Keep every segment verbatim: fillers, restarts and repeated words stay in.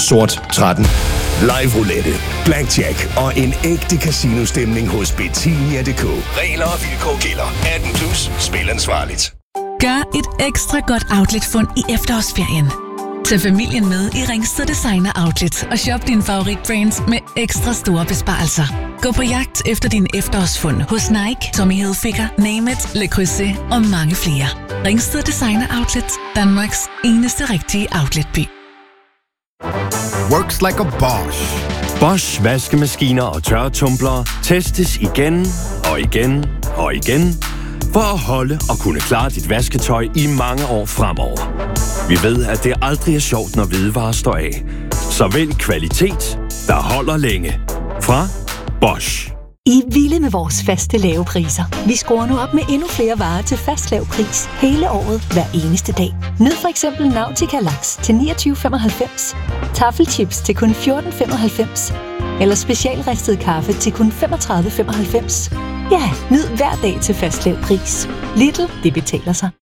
Sort tretten. Live roulette, blackjack og en ægte casino-stemning hos Betinia punktum d k. Regler og vilkår gælder. atten plus. Spil ansvarligt. Gør et ekstra godt outlet-fund i efterårsferien. Tag familien med i Ringsted Designer Outlet og shop dine favoritbrands med ekstra store besparelser. Gå på jagt efter din efterårsfund hos Nike, Tommy Hilfiger, Name It, Le Creuset og mange flere. Ringsted Designer Outlet, Danmarks eneste rigtige outletby. Works like a Bosch. Bosch vaskemaskiner og tørretumblere testes igen og igen og igen for at holde og kunne klare dit vasketøj i mange år fremover. Vi ved, at det aldrig er sjovt, når hvidevarer står af. Så vælg kvalitet, der holder længe. Fra Bosch. I er vilde med vores faste lave priser. Vi skruer nu op med endnu flere varer til fast lav pris hele året, hver eneste dag. Nyd for eksempel Nautica Laks til niogtyve femoghalvfems, Taffelchips til kun fjorten femoghalvfems eller specialristet kaffe til kun femogtredive femoghalvfems. Ja, nyd hver dag til fast lav pris. Lidl, det betaler sig.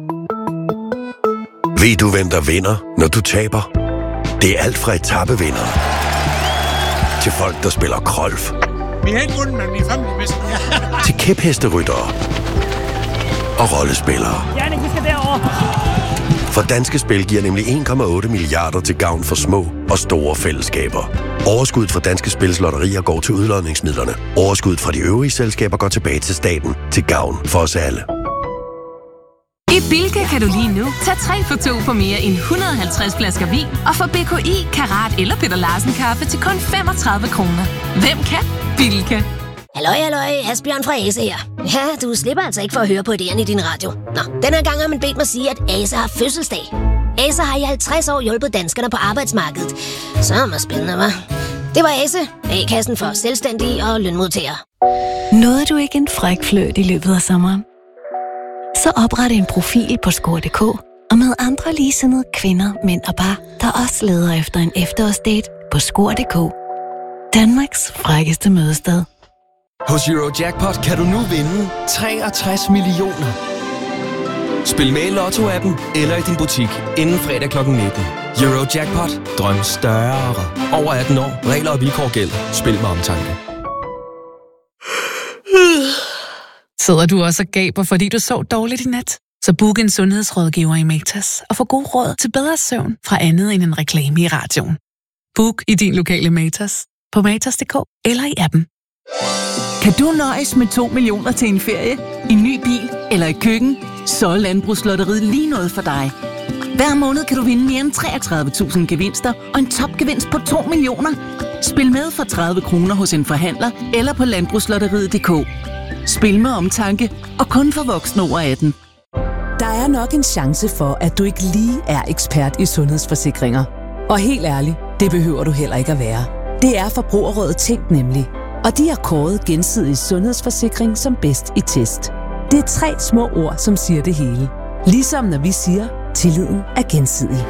Ved du, hvem der vinder, når du taber? Det er alt fra etapevindere til folk, der spiller golf. Vi har ikke vundet, men vi er fremme med til kæphesteryttere og rollespillere. Jannik, vi skal derover. For Danske Spil giver nemlig en komma otte milliarder til gavn for små og store fællesskaber. Overskuddet fra Danske Spils lotterier går til udlodningsmidlerne. Overskuddet fra de øvrige selskaber går tilbage til staten til gavn for os alle. I Bilka kan du lige nu tage tre for to på mere end et hundrede og halvtreds flasker vin og få B K I, Karat eller Peter Larsen kaffe til kun femogtredive kroner. Hvem kan? Bilka. Halløj, halløj, Asbjørn fra Ase her. Ja, du slipper altså ikke for at høre på idéerne i din radio. Nå, den her gang har man bedt mig sige, at Ase har fødselsdag. Ase har i halvtreds år hjulpet danskerne på arbejdsmarkedet. Så er det spændende, hva'? Det var Ase, A-kassen for selvstændige og lønmodtagere. Nåede du ikke en fræk fløjt i løbet af sommeren? Så opret en profil på score punktum d k og med andre ligesindede kvinder, mænd og par, der også leder efter en efterårsdate på score punktum d k. Danmarks frækkeste mødested. Hos Eurojackpot kan du nu vinde treogtres millioner. Spil med i Lotto-appen eller i din butik inden fredag klokken nitten. Eurojackpot. Drøm større. Over atten år. Regler og vilkår gælder. Spil med omtanke. Sidder du også og gaber, fordi du sov dårligt i nat? Så book en sundhedsrådgiver i Matas og få god råd til bedre søvn fra andet end en reklame i radioen. Book i din lokale Matas på matas punktum d k eller i appen. Kan du nøjes med to millioner til en ferie, en ny bil eller et køkken? Så er Landbrugslotteriet lige noget for dig. Hver måned kan du vinde mere end treogtredive tusind gevinster og en topgevinst på to millioner. Spil med for tredive kroner hos en forhandler eller på landbrugslotteriet punktum d k. Spil med omtanke og kun for voksne over atten. Der er nok en chance for, at du ikke lige er ekspert i sundhedsforsikringer. Og helt ærligt, det behøver du heller ikke at være. Det er Forbrugerrådet Tænk nemlig. Og de har kåret Gensidig Sundhedsforsikring som bedst i test. Det er tre små ord, som siger det hele. Ligesom når vi siger, tilliden er gensidig.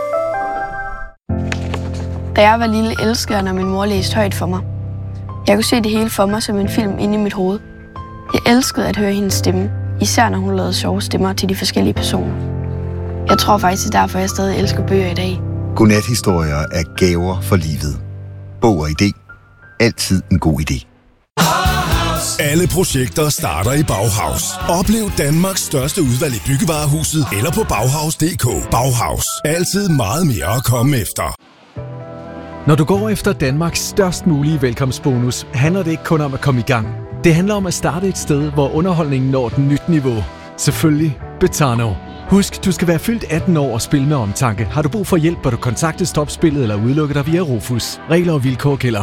Da jeg var lille, elskede jeg, når min mor læste højt for mig. Jeg kunne se det hele for mig som en film inde i mit hoved. Jeg elskede at høre hendes stemme, især når hun lavede sjove stemmer til de forskellige personer. Jeg tror faktisk, det er derfor, jeg stadig elsker bøger i dag. Godnathistorier er gaver for livet. Bog og idé. Altid en god idé. Alle projekter starter i Bauhaus. Oplev Danmarks største udvalg i byggevarehuset eller på bauhaus punktum d k. Bauhaus. Altid meget mere at komme efter. Når du går efter Danmarks størst mulige velkomstbonus, handler det ikke kun om at komme i gang. Det handler om at starte et sted, hvor underholdningen når et nyt niveau. Selvfølgelig Betano. Husk, du skal være fyldt atten år og spille med omtanke. Har du brug for hjælp, bør du kontakte Stopspillet eller udelukke dig via Rufus. Regler og vilkår gælder.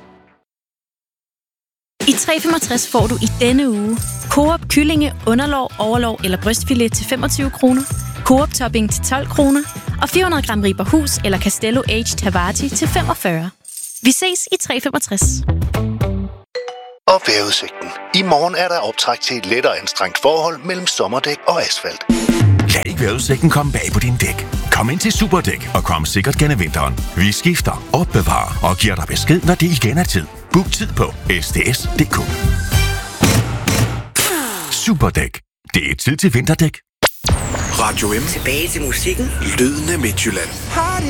I tre femogtres får du i denne uge Coop kyllinge, underlov, overlov eller brystfilet til femogtyve kroner, Coop topping til tolv kroner og fire hundrede gram Riber Hus eller Castello Aged Havarti til femogfyrre. Vi ses i tre femogtres. Og vejrudsigten. I morgen er der optræk til et lettere anstrengt forhold mellem sommerdæk og asfalt. Lad ikke vejrudsigten komme bag på din dæk. Kom ind til Superdæk og kom sikkert gennem vinteren. Vi skifter, opbevarer og giver dig besked, når det igen er tid. Book tid på s t s punktum d k. Superdæk. Det er tid til vinterdæk. Radio M. Tilbage til musikken. Lyden af Midtjylland.